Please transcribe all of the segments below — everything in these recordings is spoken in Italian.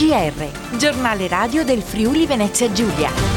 GR, giornale radio del Friuli Venezia Giulia.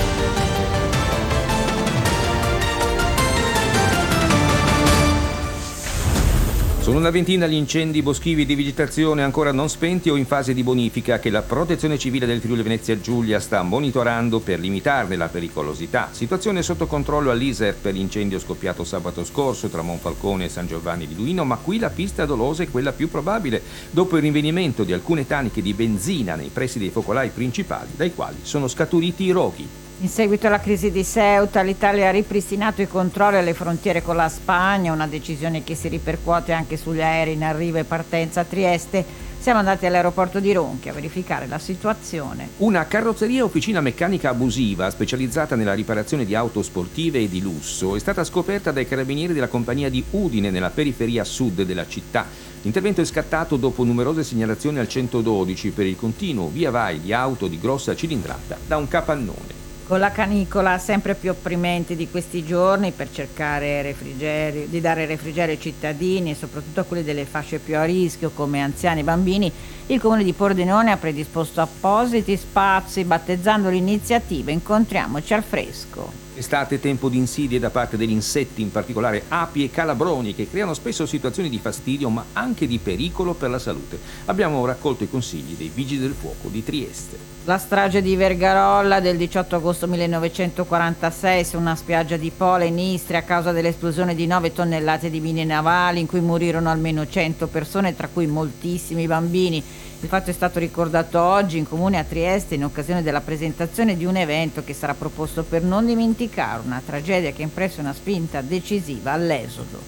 Sono una ventina gli incendi boschivi di vegetazione ancora non spenti o in fase di bonifica che la Protezione Civile del Friuli Venezia Giulia sta monitorando per limitarne la pericolosità. Situazione sotto controllo all'ISER per l'incendio scoppiato sabato scorso tra Monfalcone e San Giovanni di Duino, ma qui la pista dolosa è quella più probabile dopo il rinvenimento di alcune taniche di benzina nei pressi dei focolai principali, dai quali sono scaturiti i roghi. In seguito alla crisi di Ceuta, l'Italia ha ripristinato i controlli alle frontiere con la Spagna, una decisione che si ripercuote anche sugli aerei in arrivo e partenza a Trieste. Siamo andati all'aeroporto di Ronchi a verificare la situazione. Una carrozzeria officina meccanica abusiva specializzata nella riparazione di auto sportive e di lusso è stata scoperta dai carabinieri della compagnia di Udine nella periferia sud della città. L'intervento è scattato dopo numerose segnalazioni al 112 per il continuo via vai di auto di grossa cilindrata da un capannone. Con la canicola sempre più opprimente di questi giorni, per cercare di dare refrigerio ai cittadini e soprattutto a quelli delle fasce più a rischio come anziani e bambini, il Comune di Pordenone ha predisposto appositi spazi battezzando l'iniziativa Incontriamoci al fresco. Estate, tempo di insidie da parte degli insetti, in particolare api e calabroni, che creano spesso situazioni di fastidio ma anche di pericolo per la salute. Abbiamo raccolto i consigli dei Vigili del Fuoco di Trieste. La strage di Vergarolla del 18 agosto 1946 su una spiaggia di Pola in Istria a causa dell'esplosione di 9 tonnellate di mine navali in cui morirono almeno 100 persone, tra cui moltissimi bambini. Il fatto è stato ricordato oggi in comune a Trieste in occasione della presentazione di un evento che sarà proposto per non dimenticare una tragedia che impresse una spinta decisiva all'esodo.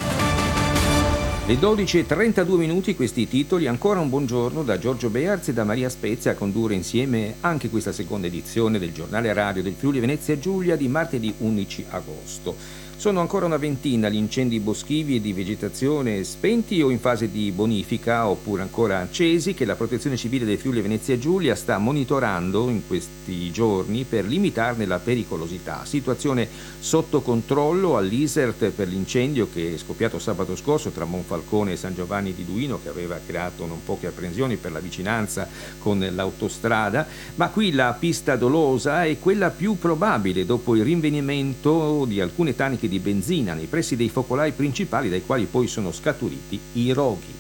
Le 12:32, questi titoli. Ancora un buongiorno da Giorgio Bearzi e da Maria Spezia a condurre insieme anche questa seconda edizione del giornale radio del Friuli Venezia Giulia di martedì 11 agosto. Sono ancora una ventina gli incendi boschivi e di vegetazione spenti o in fase di bonifica oppure ancora accesi che la Protezione Civile del Friuli Venezia Giulia sta monitorando in questi giorni per limitarne la pericolosità. Situazione sotto controllo all'ISERT per l'incendio che è scoppiato sabato scorso tra Monfalcone e San Giovanni di Duino, che aveva creato non poche apprensioni per la vicinanza con l'autostrada, ma qui la pista dolosa è quella più probabile dopo il rinvenimento di alcune taniche di benzina nei pressi dei focolai principali dai quali poi sono scaturiti i roghi.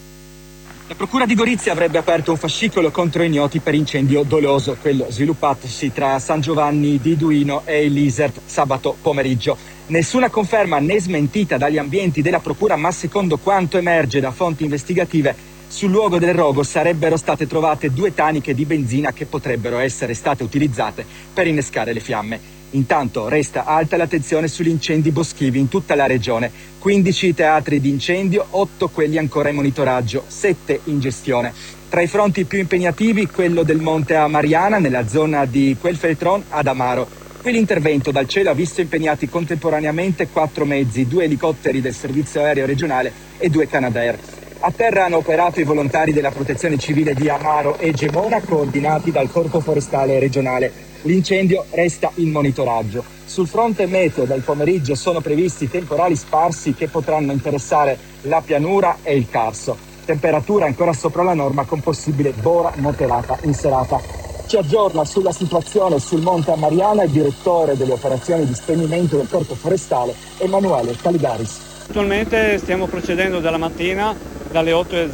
La Procura di Gorizia avrebbe aperto un fascicolo contro ignoti per incendio doloso, quello sviluppatosi tra San Giovanni di Duino e l'ISERT sabato pomeriggio. Nessuna conferma né smentita dagli ambienti della Procura, ma secondo quanto emerge da fonti investigative, sul luogo del rogo sarebbero state trovate 2 taniche di benzina che potrebbero essere state utilizzate per innescare le fiamme. Intanto resta alta l'attenzione sugli incendi boschivi in tutta la regione. 15 teatri di incendio, 8 quelli ancora in monitoraggio, 7 in gestione. Tra i fronti più impegnativi quello del Monte Mariana nella zona di Quelfeltron ad Amaro. Qui l'intervento dal cielo ha visto impegnati contemporaneamente 4 mezzi, 2 elicotteri del servizio aereo regionale e 2 Canadair. A terra hanno operato i volontari della Protezione Civile di Amaro e Gemona, coordinati dal Corpo Forestale regionale. L'incendio resta in monitoraggio. Sul fronte meteo del pomeriggio sono previsti temporali sparsi che potranno interessare la pianura e il Carso. Temperatura ancora sopra la norma con possibile bora moderata in serata. Ci aggiorna sulla situazione sul Monte Mariana il direttore delle operazioni di spegnimento del Corpo Forestale Emanuele Caligaris. Attualmente stiamo procedendo dalla mattina dalle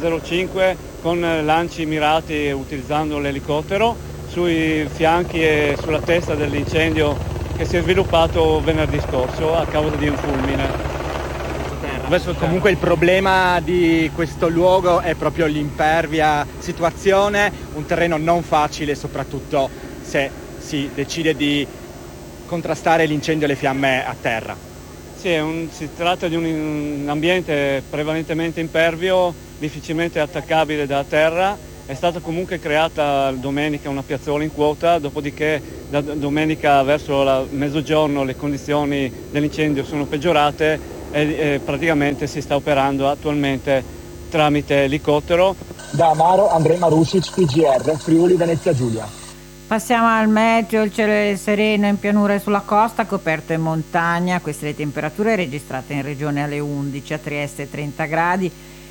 8:05 con lanci mirati utilizzando l'elicottero sui fianchi e sulla testa dell'incendio che si è sviluppato venerdì scorso a causa di un fulmine. Comunque il problema di questo luogo è proprio l'impervia situazione, un terreno non facile soprattutto se si decide di contrastare l'incendio e le fiamme a terra. Sì, si tratta di un ambiente prevalentemente impervio, difficilmente attaccabile da terra. È stata comunque creata domenica una piazzola in quota, dopodiché da domenica verso la mezzogiorno le condizioni dell'incendio sono peggiorate e praticamente si sta operando attualmente tramite elicottero. Da Amaro Andrea Marusic, PGR, Friuli Venezia Giulia. Passiamo al meteo, il cielo è sereno in pianura e sulla costa, coperto in montagna. Queste le temperature registrate in regione alle 11, a Trieste 30 gradi.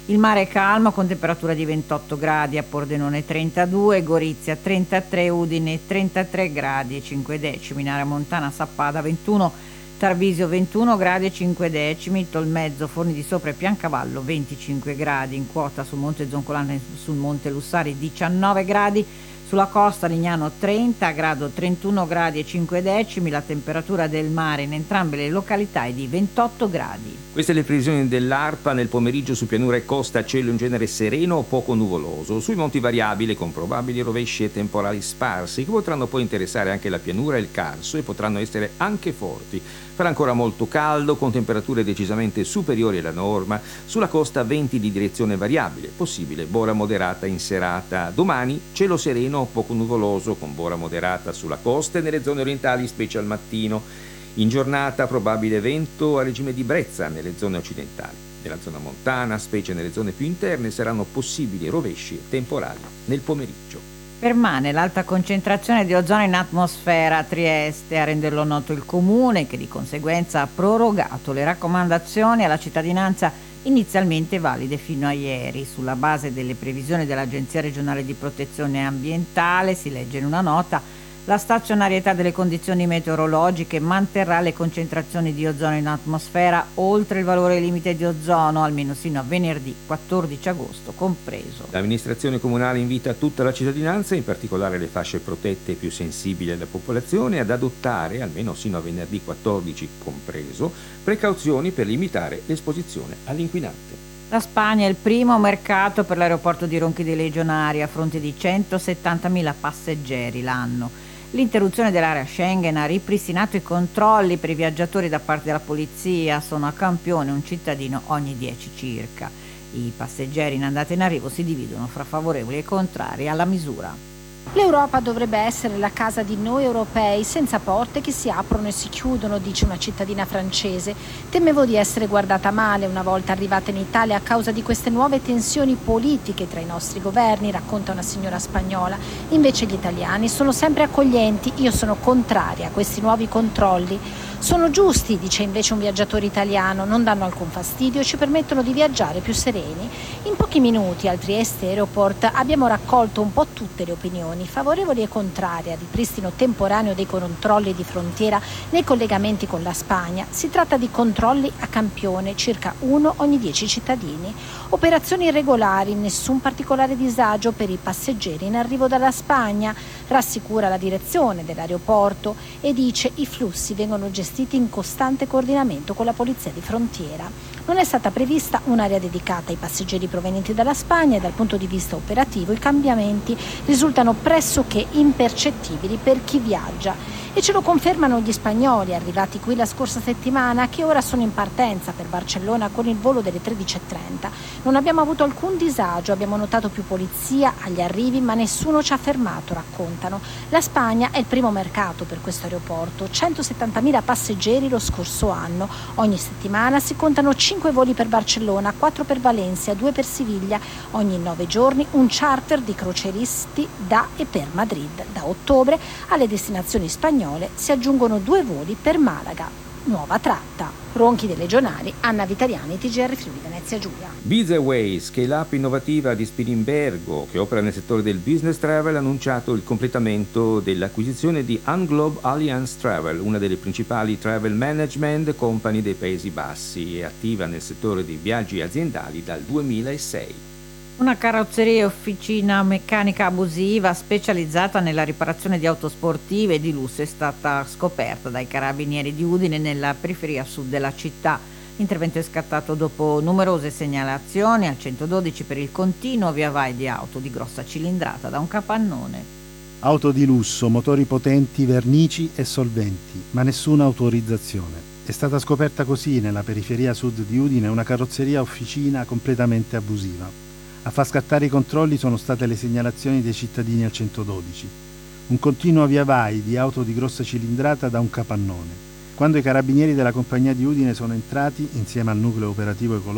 Il mare è calmo con temperatura di 28 gradi, a Pordenone 32, Gorizia 33, Udine 33 gradi e 5 decimi, in area montana Sappada 21, Tarvisio 21 gradi e 5 decimi, Tolmezzo, Forni di Sopra e Piancavallo 25 gradi, in quota sul Monte Zoncolana e sul Monte Lussari 19 gradi, sulla costa Lignano 30, grado 31 gradi e 5 decimi, la temperatura del mare in entrambe le località è di 28 gradi. Queste le previsioni dell'ARPA. Nel pomeriggio su pianura e costa cielo in genere sereno o poco nuvoloso, sui monti variabili con probabili rovesci e temporali sparsi che potranno poi interessare anche la pianura e il Carso e potranno essere anche forti. Farà ancora molto caldo con temperature decisamente superiori alla norma, sulla costa venti di direzione variabile, possibile bora moderata in serata. Domani cielo sereno o poco nuvoloso con bora moderata sulla costa e nelle zone orientali specie al mattino. In giornata probabile vento a regime di brezza nelle zone occidentali. Nella zona montana, specie nelle zone più interne, saranno possibili rovesci e temporali nel pomeriggio. Permane l'alta concentrazione di ozono in atmosfera a Trieste, a renderlo noto il Comune, che di conseguenza ha prorogato le raccomandazioni alla cittadinanza inizialmente valide fino a ieri. Sulla base delle previsioni dell'Agenzia regionale di protezione ambientale, si legge in una nota, la stazionarietà delle condizioni meteorologiche manterrà le concentrazioni di ozono in atmosfera oltre il valore limite di ozono, almeno sino a venerdì 14 agosto compreso. L'amministrazione comunale invita tutta la cittadinanza, in particolare le fasce protette più sensibili alla popolazione, ad adottare, almeno sino a venerdì 14 compreso, precauzioni per limitare l'esposizione all'inquinante. La Spagna è il primo mercato per l'aeroporto di Ronchi dei Legionari, a fronte di 170.000 passeggeri l'anno. L'interruzione dell'area Schengen ha ripristinato i controlli per i viaggiatori da parte della polizia, sono a campione un cittadino ogni 10 circa. I passeggeri in andata e in arrivo si dividono fra favorevoli e contrari alla misura. L'Europa dovrebbe essere la casa di noi europei, senza porte che si aprono e si chiudono, dice una cittadina francese. Temevo di essere guardata male una volta arrivata in Italia a causa di queste nuove tensioni politiche tra i nostri governi, racconta una signora spagnola. Invece gli italiani sono sempre accoglienti, io sono contraria a questi nuovi controlli. Sono giusti, dice invece un viaggiatore italiano, non danno alcun fastidio e ci permettono di viaggiare più sereni. In pochi minuti al Trieste Airport abbiamo raccolto un po' tutte le opinioni, favorevoli e contrarie al ripristino temporaneo dei controlli di frontiera nei collegamenti con la Spagna. Si tratta di controlli a campione, circa 1 ogni 10 cittadini. Operazioni regolari, nessun particolare disagio per i passeggeri in arrivo dalla Spagna, rassicura la direzione dell'aeroporto e dice i flussi vengono gestiti in costante coordinamento con la polizia di frontiera. Non è stata prevista un'area dedicata ai passeggeri provenienti dalla Spagna e dal punto di vista operativo i cambiamenti risultano pressoché impercettibili per chi viaggia. E ce lo confermano gli spagnoli arrivati qui la scorsa settimana, che ora sono in partenza per Barcellona con il volo delle 13:30. Non abbiamo avuto alcun disagio, abbiamo notato più polizia agli arrivi, ma nessuno ci ha fermato, raccontano. La Spagna è il primo mercato per questo aeroporto, 170.000 passeggeri lo scorso anno. Ogni settimana si contano 5 voli per Barcellona, 4 per Valencia, 2 per Siviglia. Ogni 9 giorni un charter di crocieristi da e per Madrid. Da ottobre alle destinazioni spagnole si aggiungono 2 voli per Malaga. Nuova tratta. Ronchi dei Legionari, Anna Vitaliani, TGR Friuli Venezia Giulia. Bizaway, scale-up innovativa di Spilimbergo, che opera nel settore del business travel, ha annunciato il completamento dell'acquisizione di Unglobe Alliance Travel, una delle principali travel management company dei Paesi Bassi, e attiva nel settore dei viaggi aziendali dal 2006. Una carrozzeria e officina meccanica abusiva specializzata nella riparazione di auto sportive e di lusso è stata scoperta dai carabinieri di Udine nella periferia sud della città. L'intervento è scattato dopo numerose segnalazioni al 112 per il continuo via vai di auto di grossa cilindrata da un capannone. Auto di lusso, motori potenti, vernici e solventi, ma nessuna autorizzazione. È stata scoperta così nella periferia sud di Udine una carrozzeria officina completamente abusiva. A far scattare i controlli sono state le segnalazioni dei cittadini al 112. Un continuo via vai di auto di grossa cilindrata da un capannone. Quando i carabinieri della compagnia di Udine sono entrati, insieme al nucleo operativo ecologico,